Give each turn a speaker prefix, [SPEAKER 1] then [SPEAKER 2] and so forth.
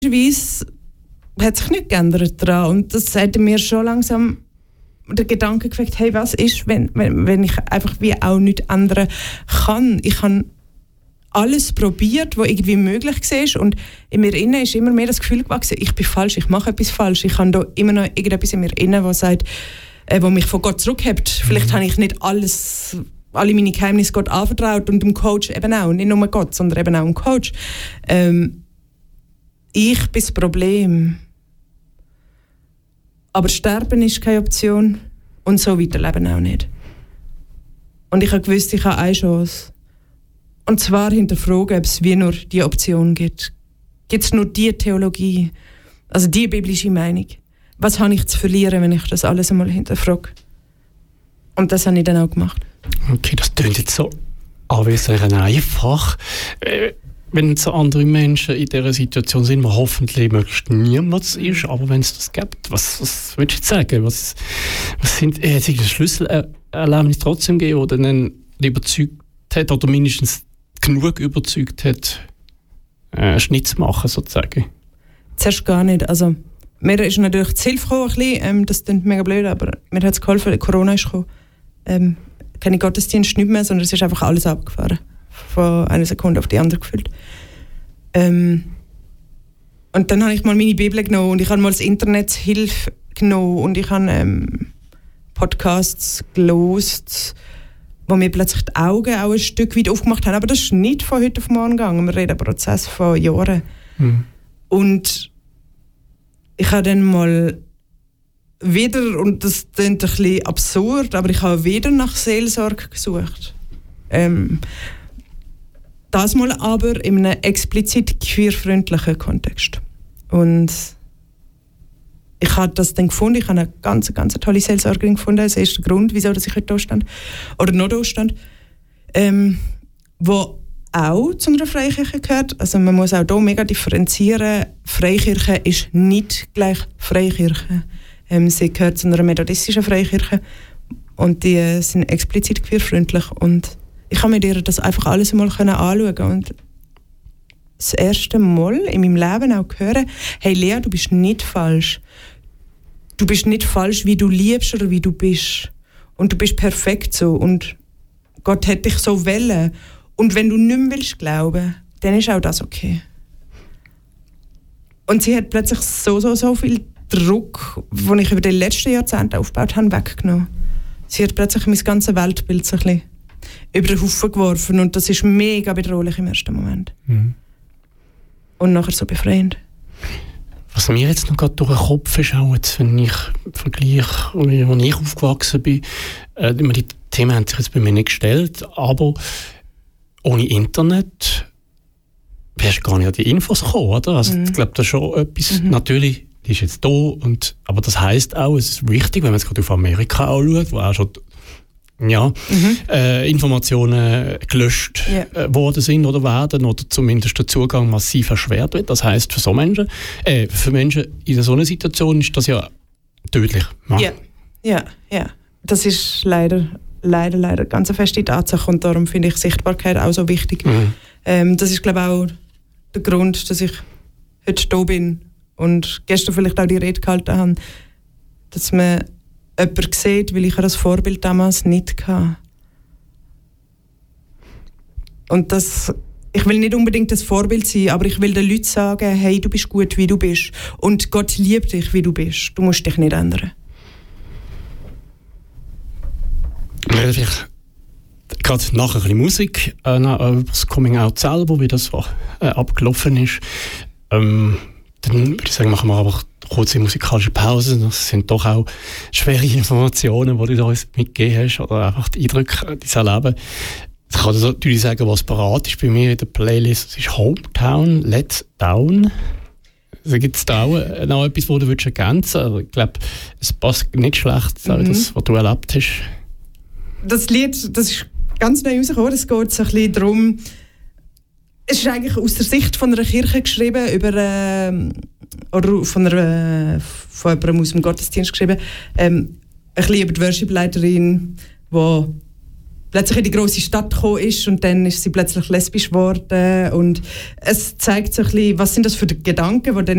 [SPEAKER 1] Weise hat sich nichts geändert daran. Und das hat mir schon langsam der Gedanke gefragt, hey, was ist, wenn ich einfach wie auch nichts ändern kann? Ich habe alles probiert, was irgendwie möglich war. Und in mir innen ist immer mehr das Gefühl gewachsen, ich bin falsch, ich mache etwas falsch. Ich habe da immer noch irgendetwas in mir innen, was sagt, wo mich von Gott zurückhält. Vielleicht habe ich nicht alle meine Geheimnisse Gott anvertraut und dem Coach eben auch. Nicht nur Gott, sondern eben auch dem Coach. Ich bin das Problem. Aber sterben ist keine Option und so weiterleben auch nicht. Und ich habe gewusst, ich habe eine Chance. Und zwar hinterfragen, ob es wie nur die Option gibt. Gibt es nur die Theologie, also die biblische Meinung? Was habe ich zu verlieren, wenn ich das alles einmal hinterfrage? Und das habe ich dann auch gemacht.
[SPEAKER 2] Okay, das klingt jetzt so anwesend einfach. Wenn so andere Menschen in dieser Situation sind, wo hoffentlich möglichst niemand ist, aber wenn es das gibt, was würdest du jetzt sagen? Was sind Schlüsselerlebnisse trotzdem gegeben, die dann überzeugt hat oder mindestens genug überzeugt hat, einen Schnitt zu machen, sozusagen?
[SPEAKER 1] Zuerst gar nicht. Also, mir ist natürlich die Hilfe gekommen, ein bisschen. Das klingt mega blöd, aber mir hat es geholfen, Corona ist gekommen. Keine Gottesdienst nicht mehr, sondern es ist einfach alles abgefahren. Von einer Sekunde auf die andere gefühlt. Und dann habe ich mal meine Bibel genommen und ich habe mal das Internet Hilfe genommen und ich habe Podcasts gehört, wo mir plötzlich die Augen auch ein Stück weit aufgemacht haben. Aber das ist nicht von heute auf morgen gegangen. Wir reden einen Prozess von Jahren. Und ich habe dann mal wieder, und das klingt ein bisschen absurd, aber ich habe wieder nach Seelsorge gesucht. Das mal aber in einem explizit queerfreundlichen Kontext. Und ich habe das dann gefunden, ich habe eine ganz tolle Seelsorgerin gefunden. Das ist der Grund, wieso ich heute da stand, oder noch da stand, wo auch zu einer Freikirche gehört. Also man muss auch hier mega differenzieren. Freikirche ist nicht gleich Freikirche. Sie gehört zu einer methodistischen Freikirche und die sind explizit queerfreundlich. Und ich habe mir das einfach alles einmal anschauen und das erste Mal in meinem Leben auch hören, hey Lea, du bist nicht falsch. Du bist nicht falsch, wie du liebst oder wie du bist. Und du bist perfekt so. Und Gott hat dich so wollen. Und wenn du nicht mehr willst glauben, dann ist auch das okay. Und sie hat plötzlich so viel Druck, den ich über die letzten Jahrzehnte aufgebaut habe, weggenommen. Sie hat plötzlich mein ganzes Weltbild so ein bisschen über den Haufen geworfen und das ist mega bedrohlich im ersten Moment. Und nachher so befreiend.
[SPEAKER 2] Was mir jetzt noch gerade durch den Kopf ist, auch jetzt, wenn ich vergleiche, als ich aufgewachsen bin, die Themen haben sich jetzt bei mir nicht gestellt, aber ohne Internet wärst du gar nicht an die Infos gekommen, oder? Also ich glaube, das ist schon etwas, natürlich, die ist jetzt da, aber das heisst auch, es ist wichtig, wenn man es gerade auf Amerika anschaut, wo auch schon Informationen gelöscht worden sind oder werden oder zumindest der Zugang massiv erschwert wird. Das heisst, für Menschen in so einer Situation ist das ja tödlich.
[SPEAKER 1] Ja. Das ist leider ganz eine feste Tatsache und darum finde ich Sichtbarkeit auch so wichtig. Das ist, glaube ich, auch der Grund, dass ich heute da bin und gestern vielleicht auch die Rede gehalten habe, dass man jemand sieht, weil ich das Vorbild damals nicht hatte. Und ich will nicht unbedingt das Vorbild sein, aber ich will den Leuten sagen, hey, du bist gut, wie du bist. Und Gott liebt dich, wie du bist. Du musst dich nicht ändern.
[SPEAKER 2] Ja, vielleicht gerade nachher ein bisschen Musik, über das Coming Out selber, wie das so abgelaufen ist. Dann würde ich sagen, machen wir aber kurze musikalische Pause. Das sind doch auch schwere Informationen, die du uns mitgegeben hast, oder einfach die Eindrücke, dein Erleben. Ich kann dir natürlich sagen, was parat ist bei mir in der Playlist. Das ist Hometown, Let's Down. Also gibt es da auch noch etwas, wo du ergänzen würdest? Ich glaube, es passt nicht schlecht, das, was du erlebt hast.
[SPEAKER 1] Das Lied, das ist ganz neu rausgekommen. Es geht so ein bisschen darum, es ist eigentlich aus der Sicht von einer Kirche geschrieben, oder von jemandem aus dem Gottesdienst geschrieben, ein bisschen über die Worship-Leiterin, die plötzlich in die grosse Stadt gekommen ist und dann ist sie plötzlich lesbisch geworden und es zeigt so ein bisschen, was sind das für Gedanken, die dann